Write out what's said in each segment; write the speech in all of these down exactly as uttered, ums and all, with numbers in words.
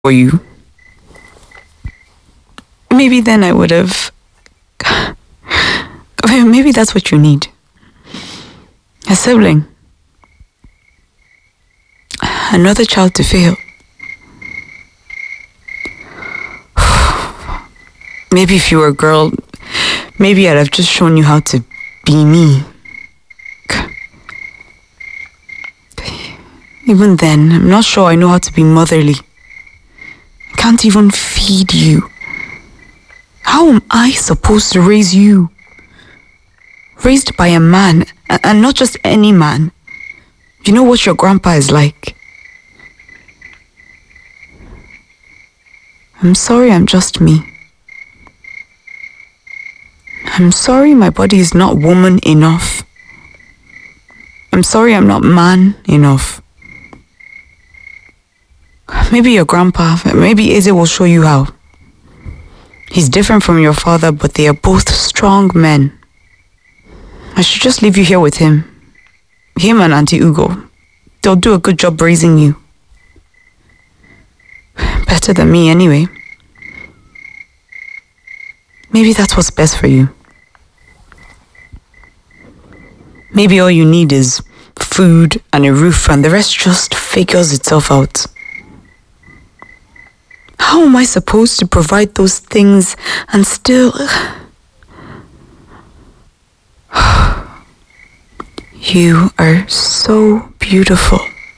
for you, maybe then I would have... Maybe that's what you need. A sibling. Another child to fail. Maybe if you were a girl, maybe I'd have just shown you how to be me. Even then, I'm not sure I know how to be motherly. I can't even feed you. How am I supposed to raise you? Raised by a man, and not just any man. You know what your grandpa is like. I'm sorry I'm just me. I'm sorry my body is not woman enough. I'm sorry I'm not man enough. Maybe your grandpa, maybe Eze will show you how. He's different from your father, but they are both strong men. I should just leave you here with him. Him and Auntie Ugo. They'll do a good job raising you. Better than me anyway. Maybe that's what's best for you. Maybe all you need is food and a roof and the rest just figures itself out. How am I supposed to provide those things and still... You are so beautiful.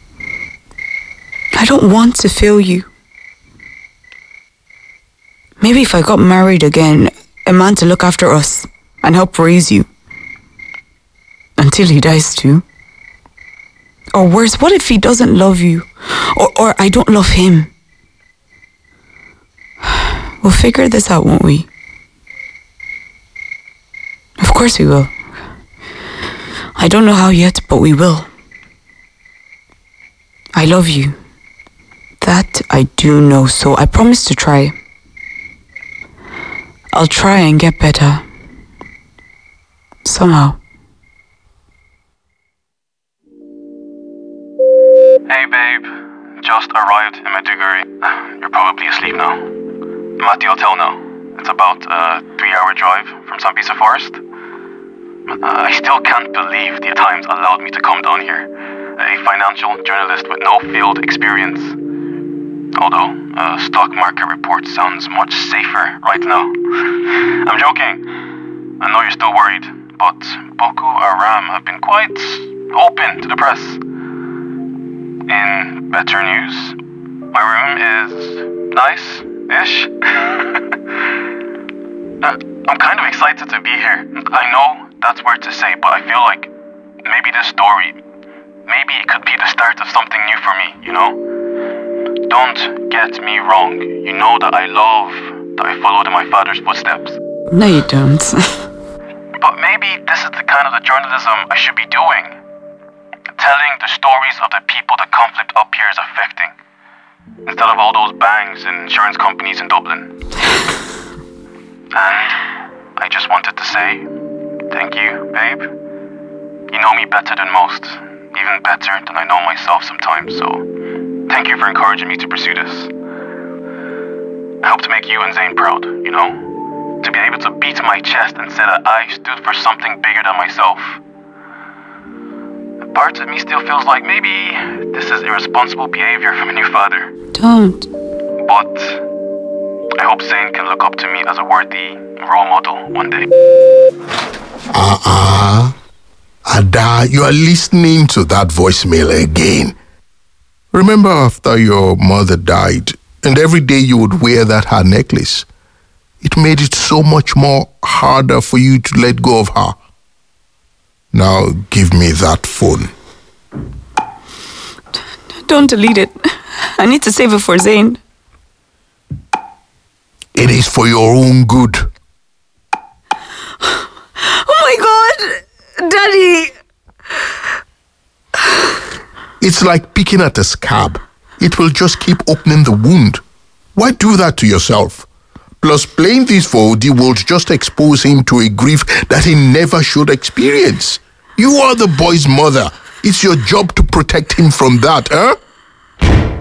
I don't want to fail you. Maybe if I got married again, a man to look after us and help raise you. Until he dies too. Or worse, what if he doesn't love you? Or, or I don't love him? We'll figure this out, won't we? Of course we will. I don't know how yet, but we will. I love you. That I do know, so I promise to try. I'll try and get better. Somehow. Hey babe, just arrived in Maiduguri. You're probably asleep now. I'm at the hotel now. It's about a three-hour drive from Sambisa Forest. Uh, I still can't believe the Times allowed me to come down here. A financial journalist with no field experience. Although, a stock market report sounds much safer right now. I'm joking. I know you're still worried, but Boko Haram have been quite open to the press. In better news, my room is nice-ish. uh, I'm kind of excited to be here. I know that's weird to say, but I feel like maybe this story, maybe it could be the start of something new for me, you know? Don't get me wrong. You know that I love that I followed in my father's footsteps. No, you don't. But maybe this is the kind of the journalism I should be doing. Telling the stories of the people the conflict up here is affecting. Instead of all those bangs and insurance companies in Dublin. And I just wanted to say, thank you, babe. You know me better than most. Even better than I know myself sometimes, so thank you for encouraging me to pursue this. I hope to make you and Zane proud, you know? To be able to beat my chest and say that I stood for something bigger than myself. Part of me still feels like maybe this is irresponsible behavior from a new father. Don't. But I hope Zane can look up to me as a worthy role model one day. Uh-uh. Ada, you are listening to that voicemail again. Remember after your mother died, and every day you would wear that her necklace? It made it so much more harder for you to let go of her. Now give me that phone. Don't delete it. I need to save it for Zane. It is for your own good. Oh my God! Daddy! It's like picking at a scab. It will just keep opening the wound. Why do that to yourself? Plus, playing this for Odi will just expose him to a grief that he never should experience. You are the boy's mother. It's your job to protect him from that, huh?